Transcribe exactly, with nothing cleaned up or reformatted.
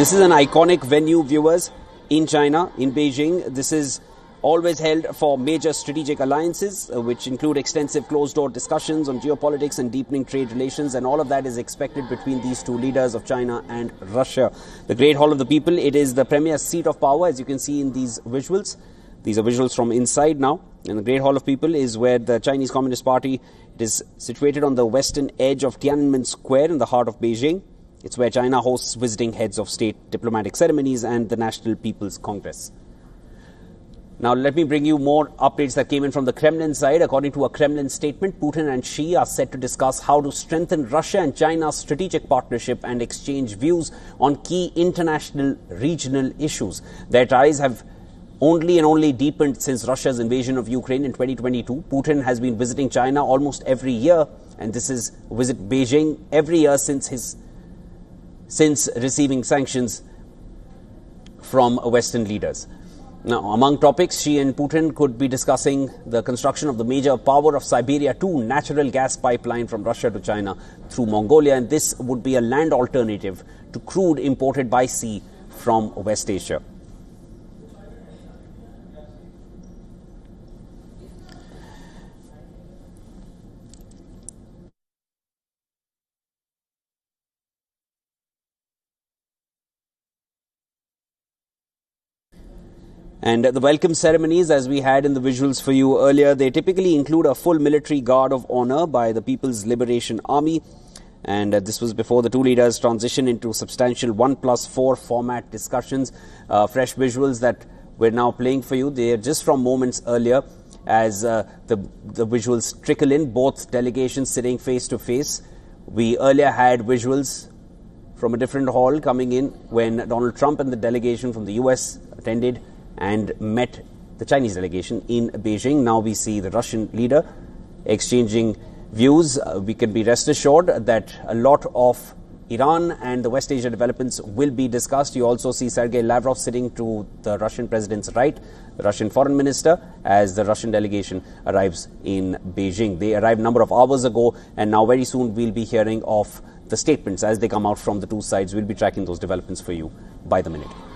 This is an iconic venue, viewers, in China, in Beijing. This is always held for major strategic alliances, uh, which include extensive closed-door discussions on geopolitics and deepening trade relations, and all of that is expected between these two leaders of China and Russia. The Great Hall of the People, it is the premier seat of power, as you can see in these visuals. These are visuals from inside now. And the Great Hall of People is where the Chinese Communist Party, it is situated on the western edge of Tiananmen Square in the heart of Beijing. It's where China hosts visiting heads of state, diplomatic ceremonies and the National People's Congress. Now, let me bring you more updates that came in from the Kremlin side. According to a Kremlin statement, Putin and Xi are set to discuss how to strengthen Russia and China's strategic partnership and exchange views on key international regional issues. Their ties have only and only deepened since Russia's invasion of Ukraine in twenty twenty-two. Putin has been visiting China almost every year, and this is visit Beijing every year since his since receiving sanctions from Western leaders. Now, among topics, Xi and Putin could be discussing the construction of the major Power of Siberia two natural gas pipeline from Russia to China through Mongolia, and this would be a land alternative to crude imported by sea from West Asia. And the welcome ceremonies, as we had in the visuals for you earlier, they typically include a full military guard of honor by the People's Liberation Army. And uh, this was before the two leaders transition into substantial one plus four format discussions. Uh, fresh visuals that we're now playing for you. They are just from moments earlier as uh, the, the visuals trickle in, both delegations sitting face to face. We earlier had visuals from a different hall coming in when Donald Trump and the delegation from the U S attended and met the Chinese delegation in Beijing. Now we see the Russian leader exchanging views. Uh, we can be rest assured that a lot of Iran and the West Asia developments will be discussed. You also see Sergei Lavrov sitting to the Russian president's right, the Russian foreign minister, as the Russian delegation arrives in Beijing. They arrived a number of hours ago, and now very soon we'll be hearing of the statements as they come out from the two sides. We'll be tracking those developments for you by the minute.